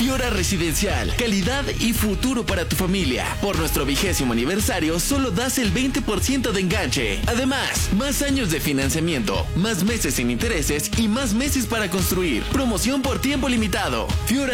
Fiora Residencial, calidad y futuro para tu familia. Por nuestro 20º aniversario, solo das el 20% de enganche. Además, más años de financiamiento, más meses sin intereses y más meses para construir. Promoción por tiempo limitado. Fiora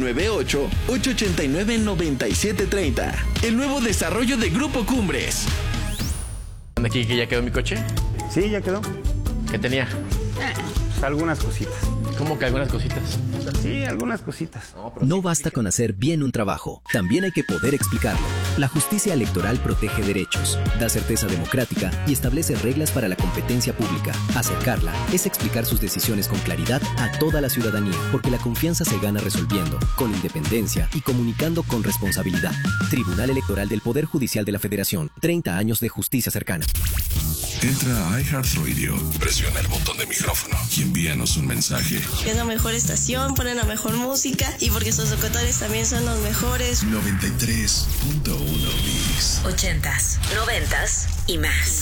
998-889-9730. El nuevo desarrollo de Grupo Cumbres. ¿Aquí que ya quedó mi coche? Sí, ya quedó. ¿Qué tenía? Pues algunas cositas. ¿Cómo que algunas cositas? Sí, algunas cositas. No basta con hacer bien un trabajo, también hay que poder explicarlo. La justicia electoral protege derechos, da certeza democrática y establece reglas para la competencia pública. Acercarla es explicar sus decisiones con claridad a toda la ciudadanía, porque la confianza se gana resolviendo, con independencia y comunicando con responsabilidad. Tribunal Electoral del Poder Judicial de la Federación. 30 años de justicia cercana. Entra a iHeartRadio, presiona el botón de micrófono y envíanos un mensaje. Es la mejor estación, ponen la mejor música y porque sus locutores también son los mejores. 93.1 Mix. 80s, 90s y más.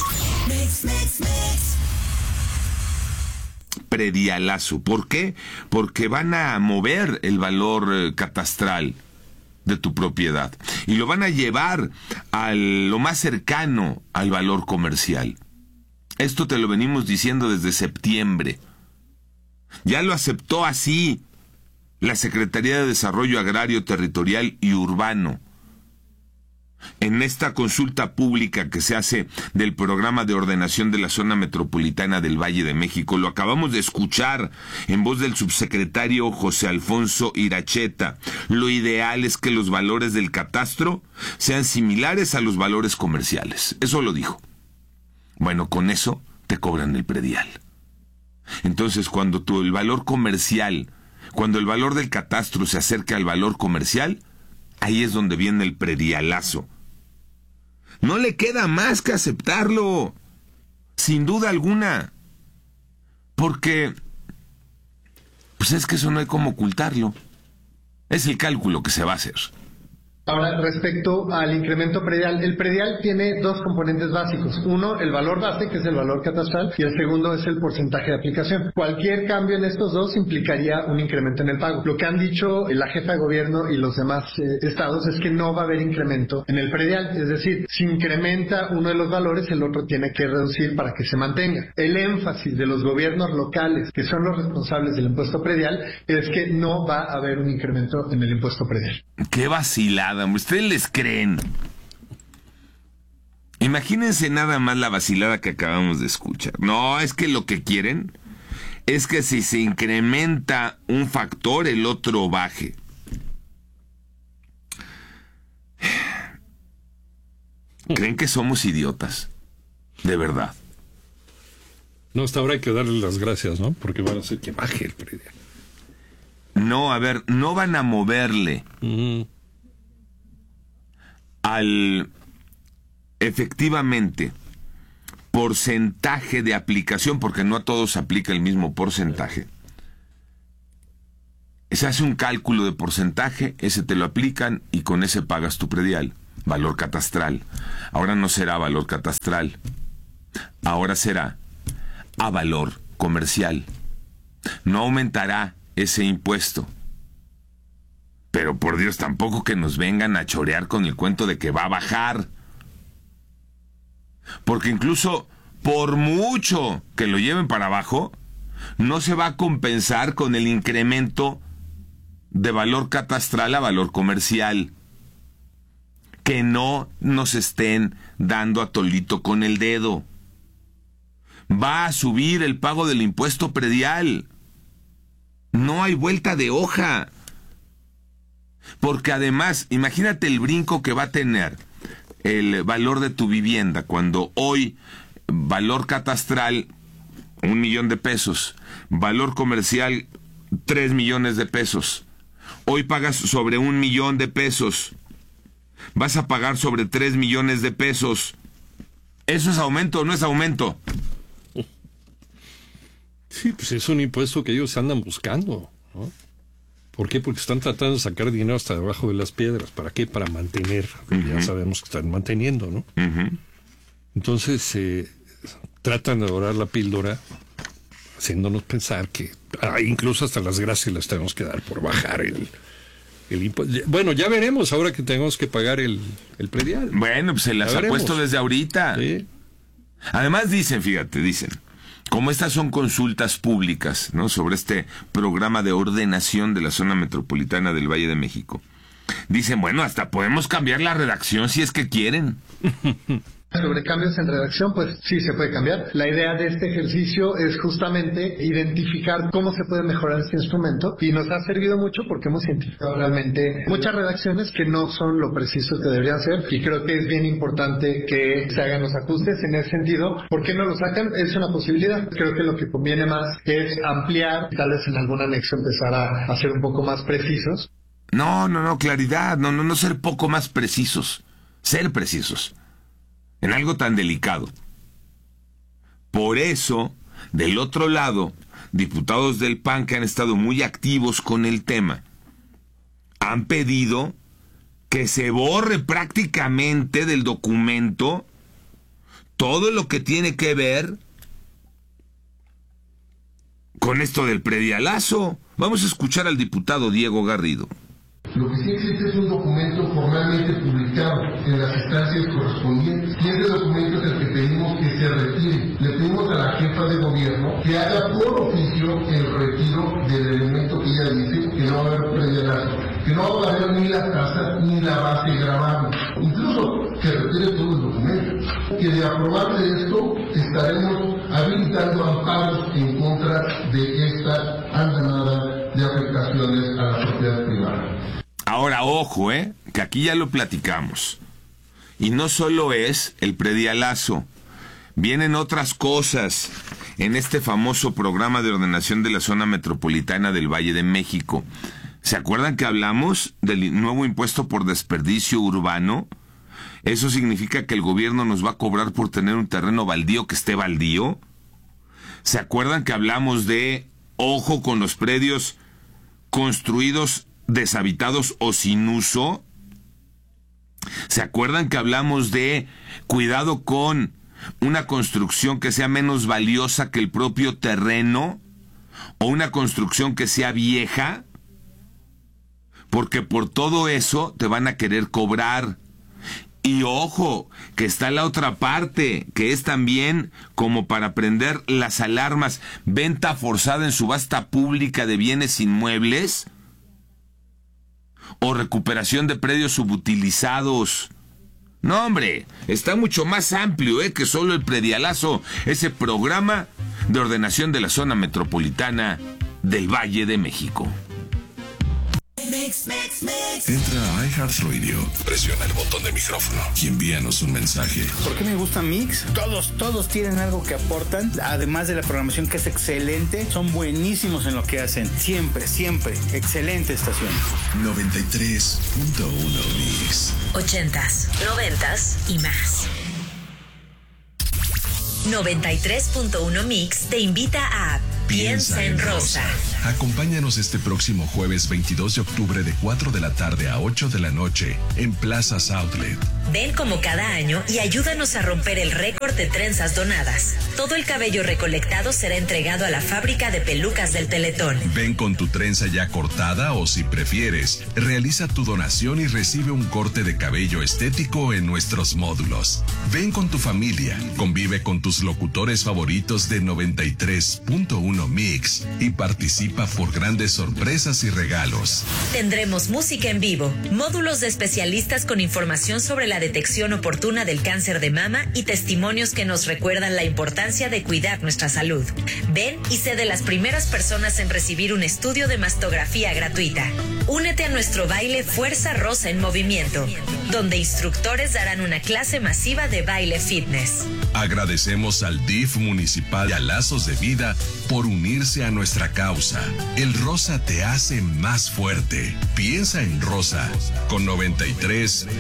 Predialazo. ¿Por qué? Porque van a mover el valor catastral de tu propiedad y lo van a llevar a lo más cercano al valor comercial. Esto te lo venimos diciendo desde septiembre. Ya lo aceptó así la Secretaría de Desarrollo Agrario, Territorial y Urbano. En esta consulta pública que se hace del programa de ordenación de la zona metropolitana del Valle de México, lo acabamos de escuchar en voz del subsecretario José Alfonso Iracheta. Lo ideal es que los valores del catastro sean similares a los valores comerciales. Eso lo dijo. Bueno, con eso te cobran el predial. Entonces, cuando el valor comercial, cuando el valor del catastro se acerca al valor comercial, ahí es donde viene el predialazo. No le queda más que aceptarlo, sin duda alguna, porque pues es que eso no hay cómo ocultarlo. Es el cálculo que se va a hacer. Ahora, respecto al incremento predial, el predial tiene dos componentes básicos. Uno, el valor base, que es el valor catastral, y el segundo es el porcentaje de aplicación. Cualquier cambio en estos dos implicaría un incremento en el pago. Lo que han dicho la jefa de gobierno y los demás estados es que no va a haber incremento en el predial. Es decir, si incrementa uno de los valores, el otro tiene que reducir para que se mantenga. El énfasis de los gobiernos locales, que son los responsables del impuesto predial, es que no va a haber un incremento en el impuesto predial. ¡Qué vacilada! ¿Ustedes les creen? Imagínense nada más la vacilada que acabamos de escuchar. No, es que lo que quieren es que si se incrementa un factor, el otro baje. ¿Creen que somos idiotas? De verdad. No, hasta ahora hay que darle las gracias, ¿no? Porque van a hacer que baje el predial. No, a ver, no van a moverle al efectivamente porcentaje de aplicación, porque no a todos aplica el mismo porcentaje. Se hace un cálculo de porcentaje, ese te lo aplican y con ese pagas tu predial, valor catastral. Ahora no será valor catastral, ahora será a valor comercial. No aumentará ese impuesto. Pero por Dios, tampoco que nos vengan a chorear con el cuento de que va a bajar. Porque incluso por mucho que lo lleven para abajo, no se va a compensar con el incremento de valor catastral a valor comercial. Que no nos estén dando a tolito con el dedo. Va a subir el pago del impuesto predial. No hay vuelta de hoja. Porque además, imagínate el brinco que va a tener el valor de tu vivienda cuando hoy valor catastral 1 millón de pesos, valor comercial 3 millones de pesos. Hoy pagas sobre 1 millón de pesos. Vas a pagar sobre 3 millones de pesos. ¿Eso es aumento o no es aumento? Sí, pues es un impuesto que ellos andan buscando, ¿no? ¿Por qué? Porque están tratando de sacar dinero hasta debajo de las piedras. ¿Para qué? Para mantener. Ya sabemos que están manteniendo, ¿no? Entonces, tratan de dorar la píldora, haciéndonos pensar que incluso hasta las gracias las tenemos que dar por bajar Bueno, ya veremos ahora que tenemos que pagar el predial. Bueno, pues se las ha puesto desde ahorita. Sí. Además dicen, como estas son consultas públicas, ¿no?, sobre este programa de ordenación de la zona metropolitana del Valle de México, dicen, bueno, hasta podemos cambiar la redacción si es que quieren. Sobre cambios en redacción, pues sí se puede cambiar. La idea de este ejercicio es justamente identificar cómo se puede mejorar este instrumento, y nos ha servido mucho porque hemos identificado realmente muchas redacciones que no son lo precisos que deberían ser, y creo que es bien importante que se hagan los ajustes en ese sentido. ¿Por qué no lo sacan? Es una posibilidad. Creo que lo que conviene más es ampliar, tal vez en algún anexo empezar a ser un poco más precisos. No, claridad, no ser poco más precisos, ser precisos en algo tan delicado. Por eso, del otro lado, diputados del PAN que han estado muy activos con el tema, han pedido que se borre prácticamente del documento todo lo que tiene que ver con esto del predialazo. Vamos a escuchar al diputado Diego Garrido. Lo que sí existe es un documento formalmente publicado en las instancias correspondientes, y ese documento es el que pedimos que se retire. Le pedimos a la jefa de gobierno que haga por oficio el retiro del elemento que ella dice que no va a haber predialazo, que no va a haber ni la tasa ni la base grabable, incluso que retire todo el documento. Que de aprobarse esto estaremos habilitando amparos en contra de esta andanada de afectaciones a la propiedad privada. Ahora, ojo, que aquí ya lo platicamos. Y no solo es el predialazo. Vienen otras cosas en este famoso programa de ordenación de la zona metropolitana del Valle de México. ¿Se acuerdan que hablamos del nuevo impuesto por desperdicio urbano? ¿Eso significa que el gobierno nos va a cobrar por tener un terreno baldío que esté baldío? ¿Se acuerdan que hablamos de, ojo con los predios construidos deshabitados o sin uso? ¿Se acuerdan que hablamos de cuidado con una construcción que sea menos valiosa que el propio terreno, o una construcción que sea vieja? Porque por todo eso te van a querer cobrar. Y ojo, que está la otra parte, que es también como para prender las alarmas: venta forzada en subasta pública de bienes inmuebles, o recuperación de predios subutilizados. No, hombre, está mucho más amplio que solo el predialazo, ese programa de ordenación de la zona metropolitana del Valle de México. Entra a iHeartRadio, presiona el botón de micrófono y envíanos un mensaje. ¿Por qué me gusta Mix? Todos tienen algo que aportan, además de la programación que es excelente. Son buenísimos en lo que hacen, siempre, excelente estación. 93.1 Mix. 80s, 90s y más. 93.1 Mix te invita a Piensa en Rosa. Acompáñanos este próximo jueves 22 de octubre de 4 de la tarde a 8 de la noche en Plazas Outlet. Ven como cada año y ayúdanos a romper el récord de trenzas donadas. Todo el cabello recolectado será entregado a la fábrica de pelucas del Teletón. Ven con tu trenza ya cortada, o si prefieres, realiza tu donación y recibe un corte de cabello estético en nuestros módulos. Ven con tu familia, convive con tus locutores favoritos de 93.1 Mix y participa por grandes sorpresas y regalos. Tendremos música en vivo, módulos de especialistas con información sobre la detección oportuna del cáncer de mama y testimonios que nos recuerdan la importancia de cuidar nuestra salud. Ven y sé de las primeras personas en recibir un estudio de mastografía gratuita. Únete a nuestro baile Fuerza Rosa en Movimiento, donde instructores darán una clase masiva de baile fitness. Agradecemos al DIF municipal y a Lazos de Vida por unirse a nuestra causa. El rosa te hace más fuerte. Piensa en Rosa con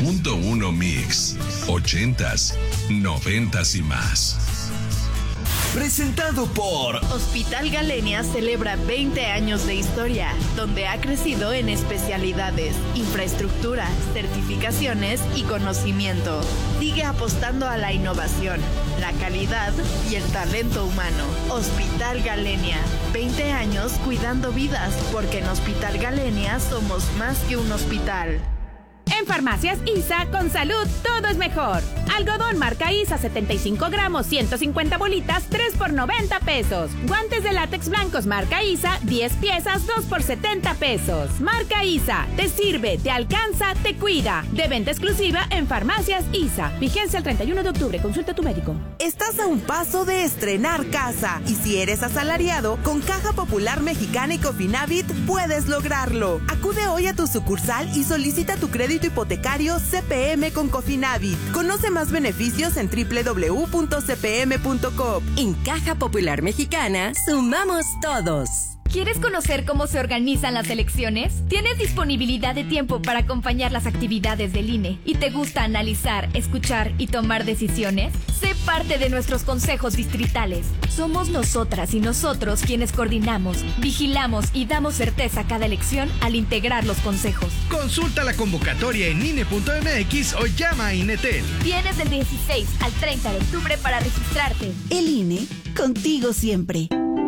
93.1 Mix. 80s, 90s y más. presentado por Hospital Galenia celebra 20 años de historia, donde ha crecido en especialidades, infraestructura, certificaciones y conocimiento. Sigue apostando a la innovación, la calidad y el talento humano. Hospital Galenia, 20 años cuidando vidas, porque en Hospital Galenia somos más que un hospital. En Farmacias ISA, con salud, todo es mejor. Algodón marca ISA, 75 gramos, 150 bolitas, 3 por 90 pesos. Guantes de látex blancos marca ISA, 10 piezas, 2 por 70 pesos. Marca ISA, te sirve, te alcanza, te cuida. De venta exclusiva en Farmacias ISA. Vigencia el 31 de octubre, consulta a tu médico. Estás a un paso de estrenar casa. Y si eres asalariado, con Caja Popular Mexicana y Cofinavit puedes lograrlo. Acude hoy a tu sucursal y solicita tu crédito hipotecario CPM con Cofinavit. Conoce más beneficios en www.cpm.com. En Caja Popular Mexicana, sumamos todos. ¿Quieres conocer cómo se organizan las elecciones? ¿Tienes disponibilidad de tiempo para acompañar las actividades del INE? ¿Y te gusta analizar, escuchar y tomar decisiones? Sé parte de nuestros consejos distritales. Somos nosotras y nosotros quienes coordinamos, vigilamos y damos certeza a cada elección al integrar los consejos. Consulta la convocatoria en INE.mx o llama a INETEL. Tienes del 16 al 30 de octubre para registrarte. El INE, contigo siempre.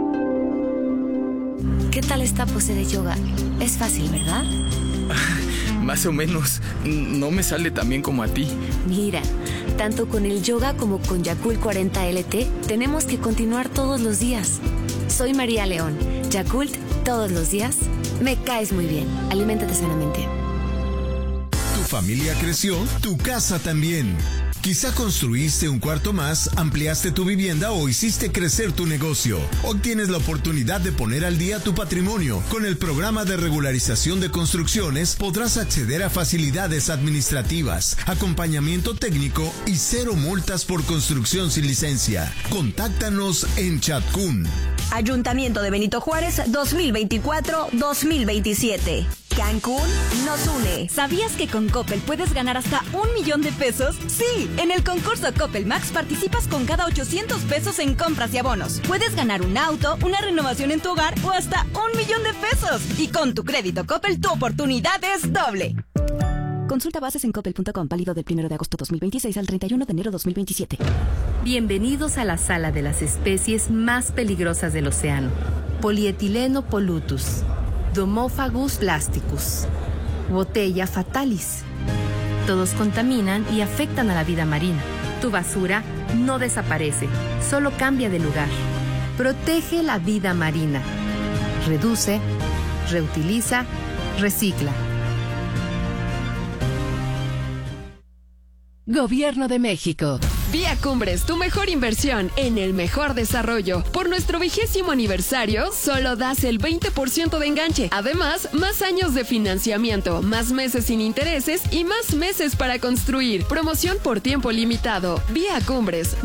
¿Qué tal esta pose de yoga? Es fácil, ¿verdad? Más o menos. No me sale tan bien como a ti. Mira, tanto con el yoga como con Yakult 40 LT, tenemos que continuar todos los días. Soy María León. Yakult, todos los días. Me caes muy bien. Aliméntate sanamente. Tu familia creció, tu casa también. Quizá construiste un cuarto más, ampliaste tu vivienda o hiciste crecer tu negocio. Hoy tienes la oportunidad de poner al día tu patrimonio. Con el programa de regularización de construcciones podrás acceder a facilidades administrativas, acompañamiento técnico y 0 multas por construcción sin licencia. Contáctanos en Chatcún. Ayuntamiento de Benito Juárez 2024-2027. Cancún nos une. ¿Sabías que con Coppel puedes ganar hasta 1 millón de pesos? Sí, en el concurso Coppel Max participas con cada 800 pesos en compras y abonos. Puedes ganar un auto, una renovación en tu hogar o hasta 1 millón de pesos. Y con tu crédito Coppel, tu oportunidad es doble. Consulta bases en coppel.com, válido del 1 de agosto 2026 al 31 de enero 2027. Bienvenidos a la sala de las especies más peligrosas del océano. Polietileno pollutus, Domophagus plasticus, Botella fatalis. Todos contaminan y afectan a la vida marina. Tu basura no desaparece, solo cambia de lugar. Protege la vida marina. Reduce, reutiliza, recicla. Gobierno de México. Vía Cumbres, tu mejor inversión en el mejor desarrollo. Por nuestro 20º aniversario, solo das el 20% de enganche. Además, más años de financiamiento, más meses sin intereses y más meses para construir. Promoción por tiempo limitado. Vía Cumbres,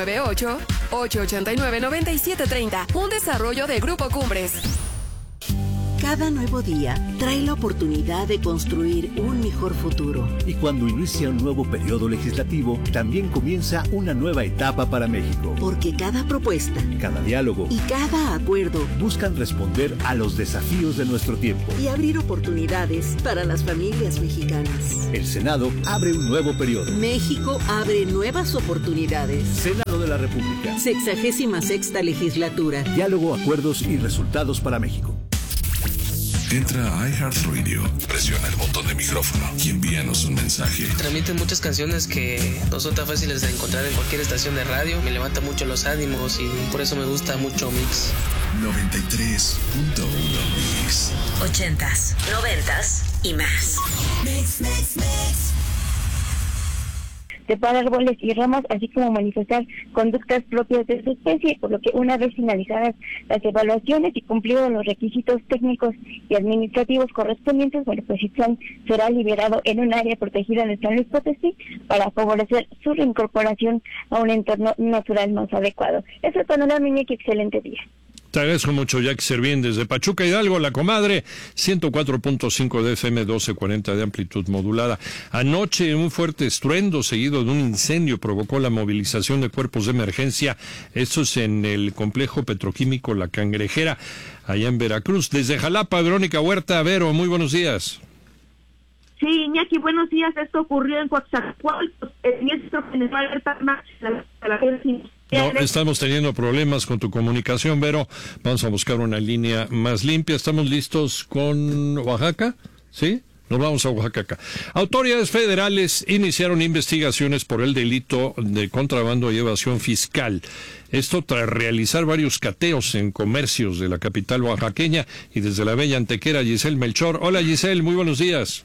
998-889-9730. Un desarrollo de Grupo Cumbres. Cada nuevo día trae la oportunidad de construir un mejor futuro. Y cuando inicia un nuevo periodo legislativo, también comienza una nueva etapa para México. Porque cada propuesta, cada diálogo y cada acuerdo buscan responder a los desafíos de nuestro tiempo y abrir oportunidades para las familias mexicanas. El Senado abre un nuevo periodo. México abre nuevas oportunidades. Senado de la República. 66ª legislatura. Diálogo, acuerdos y resultados para México. Entra a iHeartRadio, presiona el botón de micrófono y envíanos un mensaje. Transmiten muchas canciones que no son tan fáciles de encontrar en cualquier estación de radio. Me levanta mucho los ánimos y por eso me gusta mucho Mix. 93.1 Mix. 80s, 90s y más. Mix, mix, mix. Separ árboles y ramas, así como manifestar conductas propias de su especie, por lo que una vez finalizadas las evaluaciones y cumplidos los requisitos técnicos y administrativos correspondientes, bueno, pues Itzlan será liberado en un área protegida de San Luis Potosí para favorecer su reincorporación a un entorno natural más adecuado. Eso es Panorama, Iñaki, excelente día. Te agradezco mucho, Jackie Servín, desde Pachuca Hidalgo, La Comadre, 104.5 de FM, 1240 de amplitud modulada. Anoche un fuerte estruendo seguido de un incendio provocó la movilización de cuerpos de emergencia. Esto es en el complejo petroquímico La Cangrejera, allá en Veracruz. Desde Jalapa, Verónica Huerta. Vero, muy buenos días. Sí, Iñaki, buenos días. Esto ocurrió en Coatzacoalcos. El ministro general No, estamos teniendo problemas con tu comunicación, Vero. Vamos a buscar una línea más limpia. ¿Estamos listos con Oaxaca? ¿Sí? Nos vamos a Oaxaca. Autoridades federales iniciaron investigaciones por el delito de contrabando y evasión fiscal. Esto tras realizar varios cateos en comercios de la capital oaxaqueña. Y desde la bella Antequera, Giselle Melchor. Hola, Giselle, muy buenos días.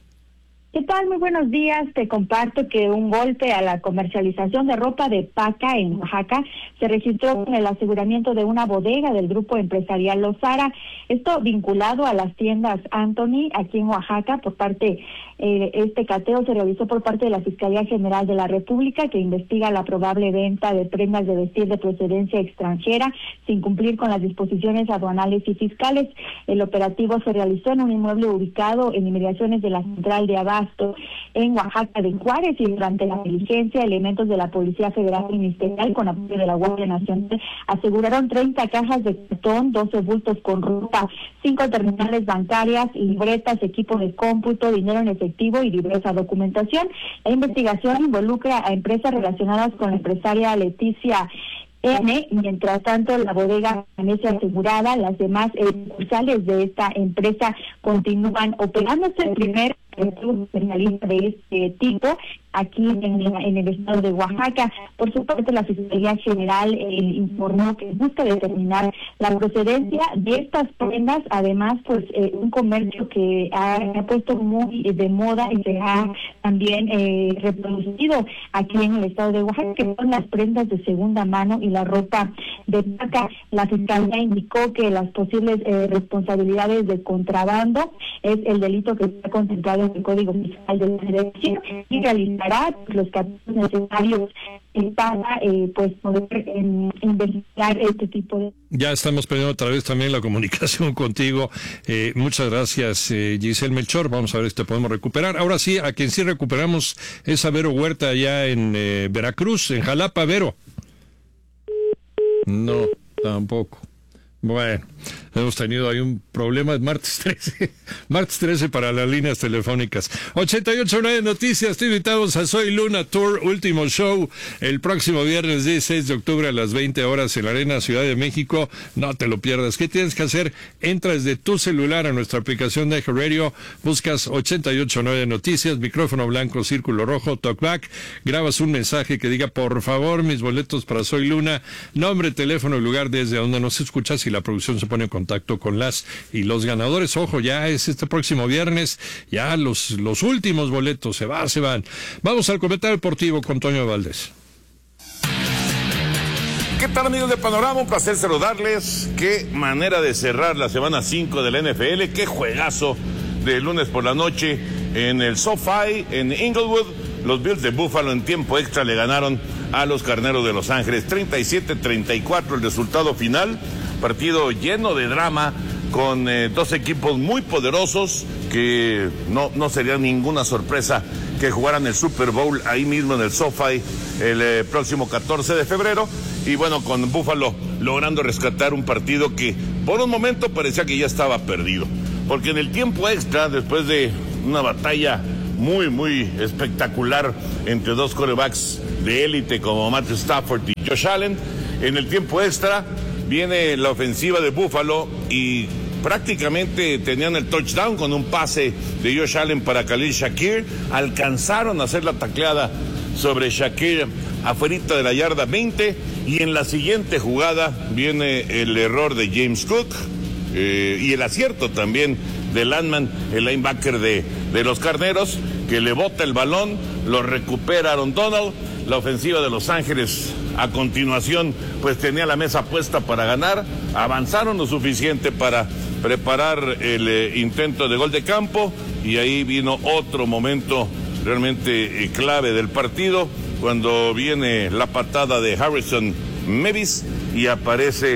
¿Qué tal? Muy buenos días. Te comparto que un golpe a la comercialización de ropa de paca en Oaxaca se registró con el aseguramiento de una bodega del grupo empresarial Lozara. Esto vinculado a las tiendas Anthony aquí en Oaxaca por parte, este cateo se realizó por parte de la Fiscalía General de la República, que investiga la probable venta de prendas de vestir de procedencia extranjera sin cumplir con las disposiciones aduanales y fiscales. El operativo se realizó en un inmueble ubicado en inmediaciones de la central de Abasto en Oaxaca de Juárez, y durante la diligencia elementos de la Policía Federal y Ministerial con apoyo de la Guardia Nacional aseguraron 30 cajas de cartón, 12 bultos con ropa, 5 terminales bancarias, libretas, equipo de cómputo, dinero en efectivo y diversa documentación. La investigación involucra a empresas relacionadas con la empresaria Leticia N. Mientras tanto, la bodega permanece asegurada. Las demás sucursales de esta empresa continúan operándose. El primer penalista de este tipo aquí en el estado de Oaxaca. Por su parte, la Fiscalía General informó que busca determinar la procedencia de estas prendas. Además, pues un comercio que ha puesto muy de moda y se ha también reproducido aquí en el estado de Oaxaca, que son las prendas de segunda mano y la ropa de paca. La Fiscalía indicó que las posibles responsabilidades de contrabando es el delito que está contemplado en el Código Fiscal de la Federación, y realizará los casos necesarios para pues poder investigar este tipo de... Ya estamos perdiendo otra vez también la comunicación contigo. Muchas gracias, Giselle Melchor. Vamos a ver si te podemos recuperar. Ahora sí, a quien sí recuperamos es a Vero Huerta allá en Veracruz, en Jalapa. Vero. No, tampoco. Bueno, hemos tenido ahí un problema. Es martes 13 para las líneas telefónicas. 88.9 Noticias, te invitamos a Soy Luna Tour, último show, el próximo viernes 16 de octubre a las 20 horas en la Arena Ciudad de México. No te lo pierdas. ¿Qué tienes que hacer? Entra desde tu celular a nuestra aplicación de Radio, buscas 88.9 Noticias, micrófono blanco, círculo rojo, talkback, grabas un mensaje que diga, por favor, mis boletos para Soy Luna, nombre, teléfono y lugar desde donde nos escuchas, y la producción se pone en contacto con las y los ganadores. Ojo, ya es este próximo viernes, ya los últimos boletos se van. Vamos al comentario deportivo con Toño Valdés. ¿Qué tal, amigos de Panorama? Un placer saludarles. Qué manera de cerrar la semana 5 de la NFL. Qué juegazo de lunes por la noche en el SoFi, en Inglewood. Los Bills de Buffalo en tiempo extra le ganaron a los Carneros de Los Ángeles 37-34 el resultado final. Partido lleno de drama, con dos equipos muy poderosos que no sería ninguna sorpresa que jugaran el Super Bowl ahí mismo en el SoFi el próximo 14 de febrero. Y bueno, con Buffalo logrando rescatar un partido que por un momento parecía que ya estaba perdido. Porque en el tiempo extra, después de una batalla muy espectacular entre dos quarterbacks de élite como Matthew Stafford y Josh Allen, en el tiempo extra viene la ofensiva de Buffalo y prácticamente tenían el touchdown con un pase de Josh Allen para Khalil Shakir. Alcanzaron a hacer la tacleada sobre Shakir afuerita de la yarda 20, y en la siguiente jugada viene el error de James Cook y el acierto también de Landman, el linebacker de los Carneros, que le bota el balón, lo recupera Aaron Donald. La ofensiva de Los Ángeles a continuación pues tenía la mesa puesta para ganar, avanzaron lo suficiente para preparar el intento de gol de campo, y ahí vino otro momento realmente clave del partido, cuando viene la patada de Harrison Mevis y aparece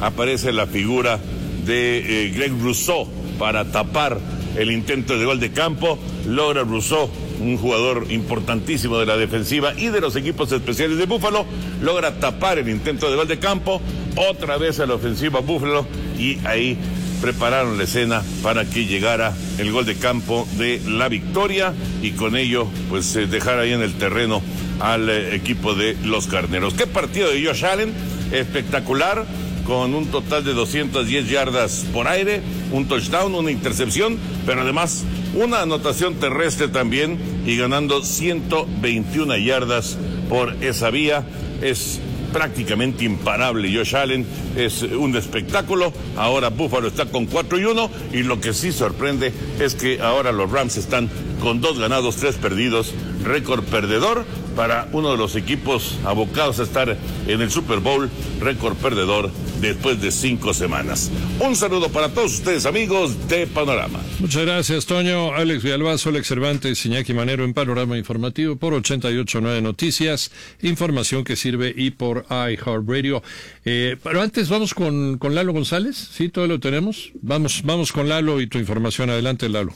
aparece la figura de Greg Rousseau para tapar el intento de gol de campo. Logra Rousseau, un jugador importantísimo de la defensiva y de los equipos especiales de Buffalo, logra tapar el intento de gol de campo, otra vez a la ofensiva Buffalo, y ahí prepararon la escena para que llegara el gol de campo de la victoria y con ello pues dejar ahí en el terreno al equipo de los Carneros. ¿Qué partido de Josh Allen? Espectacular, con un total de 210 yardas por aire, un touchdown, una intercepción, pero además una anotación terrestre también y ganando 121 yardas por esa vía. Es prácticamente imparable Josh Allen, es un espectáculo. Ahora Buffalo está con 4-1 y lo que sí sorprende es que ahora los Rams están con 2 ganados, 3 perdidos, récord perdedor para uno de los equipos abocados a estar en el Super Bowl, récord perdedor después de 5 semanas. Un saludo para todos ustedes, amigos de Panorama. Muchas gracias, Toño. Alex Villalbazo, Alex Cervantes, Iñaki Manero en Panorama Informativo por 88.9 Noticias, información que sirve y por iHeartRadio. Pero antes vamos con Lalo González, ¿sí? ¿Todo lo tenemos? Vamos con Lalo y tu información. Adelante, Lalo.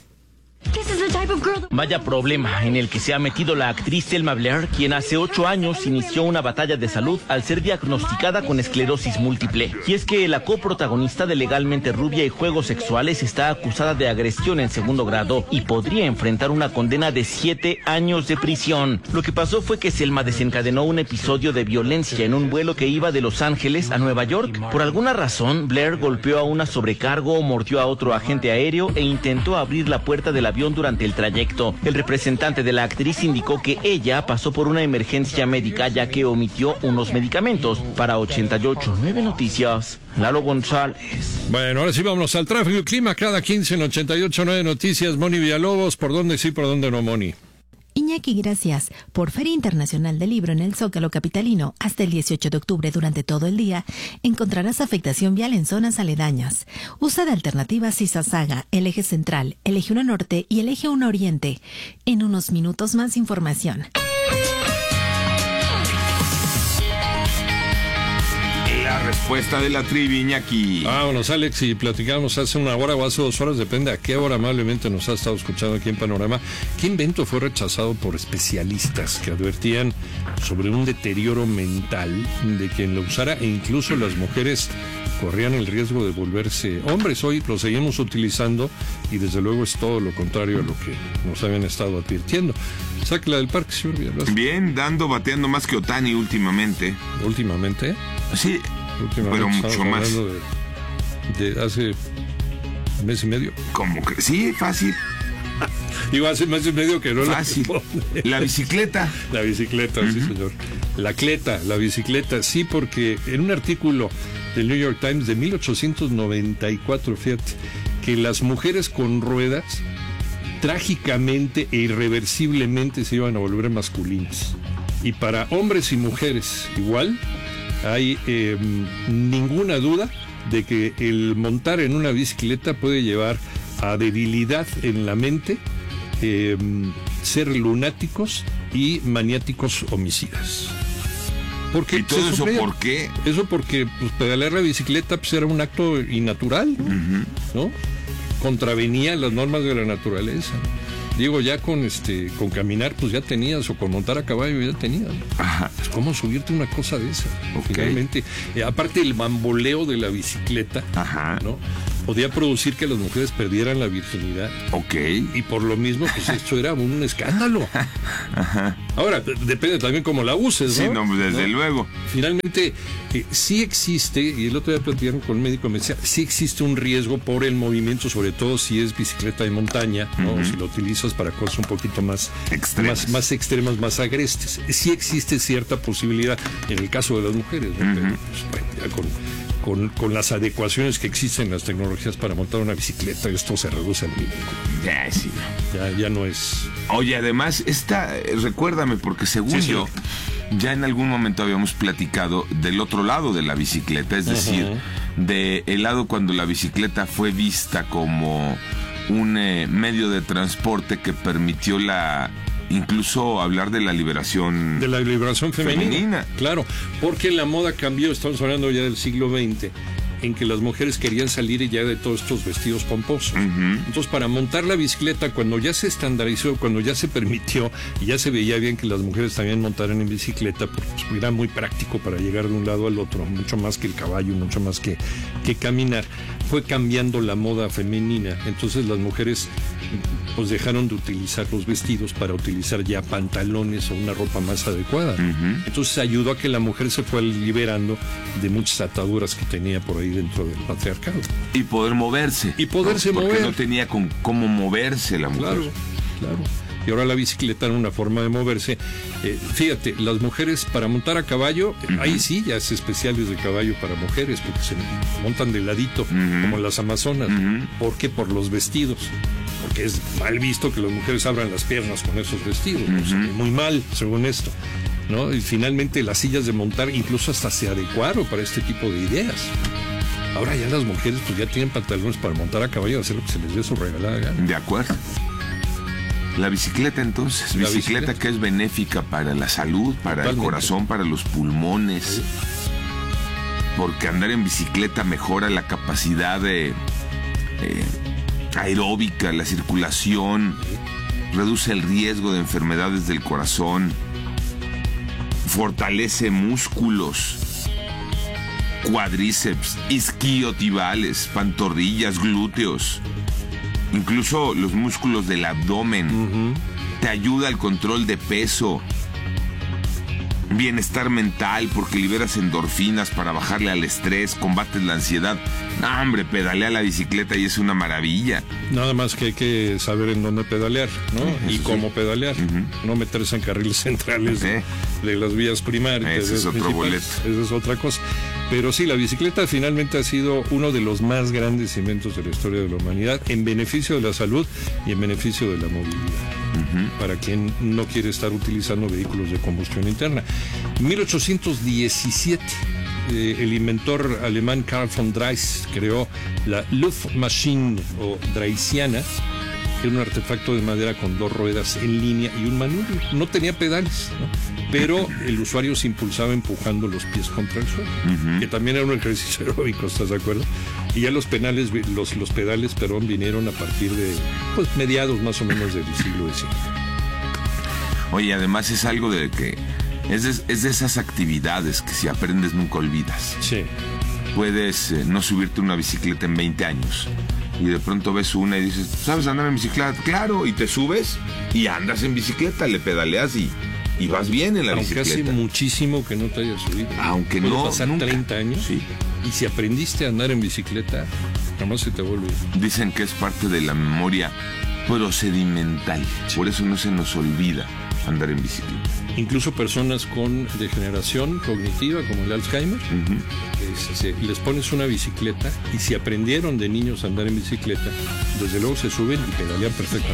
Vaya problema en el que se ha metido la actriz Selma Blair, quien hace 8 años inició una batalla de salud al ser diagnosticada con esclerosis múltiple. Y es que la coprotagonista de Legalmente Rubia y Juegos Sexuales está acusada de agresión en 2º grado y podría enfrentar una condena de 7 años de prisión. Lo que pasó fue que Selma desencadenó un episodio de violencia en un vuelo que iba de Los Ángeles a Nueva York. Por alguna razón, Blair golpeó a una sobrecargo, mordió a otro agente aéreo e intentó abrir la puerta del avión durante el trayecto. El representante de la actriz indicó que ella pasó por una emergencia médica ya que omitió unos medicamentos. Para 88.9 Noticias, Lalo González. Bueno, ahora sí vámonos al tráfico y clima cada 15 en 88.9 Noticias. Moni Villalobos, ¿por dónde sí, por dónde no, Moni? Iñaki, gracias. Por Feria Internacional del Libro en el Zócalo Capitalino, hasta el 18 de octubre durante todo el día, encontrarás afectación vial en zonas aledañas. Usa de alternativas Izazaga, el eje central, el eje 1 norte y el eje 1 oriente. En unos minutos más información. La respuesta de la trivia, Iñaki. Vámonos, Alex, y platicamos hace 1 hora o hace 2 horas, depende a qué hora amablemente nos ha estado escuchando aquí en Panorama. ¿Qué invento fue rechazado por especialistas que advertían sobre un deterioro mental de quien lo usara e incluso las mujeres corrían el riesgo de volverse hombres? Hoy lo seguimos utilizando y desde luego es todo lo contrario a lo que nos habían estado advirtiendo. Sáquela del parque, señor Villalbazo. Bien, bateando más que Otani últimamente. ¿Últimamente? Sí, pero mucho más. De hace mes y medio. ¿Cómo que? Sí, fácil. Digo, hace mes y medio que no. Fácil. La bicicleta. La bicicleta, sí, señor. La bicicleta, sí, porque en un artículo del New York Times de 1894, fíjate, que las mujeres con ruedas trágicamente e irreversiblemente se iban a volver masculinas. Y para hombres y mujeres igual, hay ninguna duda de que el montar en una bicicleta puede llevar a debilidad en la mente, ser lunáticos y maniáticos homicidas. Porque ¿y todo eso por qué? Eso porque pues, pedalear la bicicleta pues, era un acto innatural, ¿no? Contravenía las normas de la naturaleza. Digo, ya con caminar, pues ya tenías, o con montar a caballo ya tenías. Ajá. Pues, ¿cómo subirte una cosa de esa? Okay. Finalmente, aparte el bamboleo de la bicicleta, ajá, ¿no? Podía producir que las mujeres perdieran la virginidad. Ok. Y por lo mismo, pues esto era un escándalo. Ajá. Ahora, depende también cómo la uses, ¿no? Sí, no, desde luego. Finalmente, sí existe, y el otro día platicaron con un médico, me decía, sí existe un riesgo por el movimiento, sobre todo si es bicicleta de montaña, ¿no? O si lo utilizas para cosas un poquito más extremas, más agrestes. Sí existe cierta posibilidad en el caso de las mujeres, ¿no? Pero, pues, bueno, ya con las adecuaciones que existen en las tecnologías para montar una bicicleta, esto se reduce al mínimo. Ya, sí. Ya no es... Oye, además, recuérdame, porque según yo, ya en algún momento habíamos platicado del otro lado de la bicicleta, es decir, del lado cuando la bicicleta fue vista como un medio de transporte que permitió incluso hablar de la liberación femenina. Claro, porque la moda cambió, estamos hablando ya del siglo XX, en que las mujeres querían salir ya de todos estos vestidos pomposos. Entonces, para montar la bicicleta, cuando ya se estandarizó, cuando ya se permitió y ya se veía bien que las mujeres también montaran en bicicleta, pues era muy práctico para llegar de un lado al otro, mucho más que el caballo, mucho más que caminar. Fue cambiando la moda femenina. Entonces las mujeres pues dejaron de utilizar los vestidos para utilizar ya pantalones o una ropa más adecuada. Entonces ayudó a que la mujer se fue liberando de muchas ataduras que tenía por ahí dentro del patriarcado. Y poder moverse. Y poderse mover. Porque no tenía cómo moverse la mujer. Claro. Y ahora la bicicleta era una forma de moverse. Fíjate, las mujeres para montar a caballo, hay sillas especiales de caballo para mujeres, porque se montan de ladito, como las amazonas. ¿Por qué? Por los vestidos. Porque es mal visto que las mujeres abran las piernas con esos vestidos. ¿No? O sea, muy mal, según esto, ¿no? Y finalmente las sillas de montar incluso hasta se adecuaron para este tipo de ideas. Ahora ya las mujeres pues ya tienen pantalones para montar a caballo, hacer lo que se les dé su regalada gana. De acuerdo. La bicicleta entonces, bicicleta que es benéfica para la salud, para el corazón, para los pulmones. Porque andar en bicicleta mejora la capacidad aeróbica, la circulación, reduce el riesgo de enfermedades del corazón, fortalece músculos, cuádriceps, isquiotibales, pantorrillas, glúteos, incluso los músculos del abdomen. Te ayuda al control de peso, bienestar mental porque liberas endorfinas para bajarle al estrés, combates la ansiedad. No, hombre, pedalea la bicicleta y es una maravilla. Nada más que hay que saber en dónde pedalear, ¿no? Y cómo pedalear. No meterse en carriles centrales de las vías primarias. Ese es otro boleto. Esa es otra cosa. Pero sí, la bicicleta finalmente ha sido uno de los más grandes inventos de la historia de la humanidad en beneficio de la salud y en beneficio de la movilidad. Para quien no quiere estar utilizando vehículos de combustión interna. En 1817, el inventor alemán Karl von Drais creó la Luftmaschine o Dreisiana, que era un artefacto de madera con 2 ruedas en línea y un manubrio. No tenía pedales, ¿no? Pero el usuario se impulsaba empujando los pies contra el suelo, que también era un ejercicio aeróbico, ¿estás de acuerdo? Y ya los pedales, vinieron a partir de mediados más o menos del siglo XIX. Oye, además es algo de que es de esas actividades que si aprendes nunca olvidas. Sí. Puedes no subirte una bicicleta en 20 años y de pronto ves una y dices, ¿sabes andar en bicicleta? Claro, y te subes y andas en bicicleta, le pedaleas y vas bien en la bicicleta. Aunque hace muchísimo que no te hayas subido. Aunque puede no, pasar nunca. 30 años. Sí. Y si aprendiste a andar en bicicleta, jamás se te vuelve. Dicen que es parte de la memoria procedimental. Sí. Por eso no se nos olvida andar en bicicleta. Incluso personas con degeneración cognitiva como el Alzheimer, les pones una bicicleta y si aprendieron de niños a andar en bicicleta, desde luego se suben y pedalean perfectamente.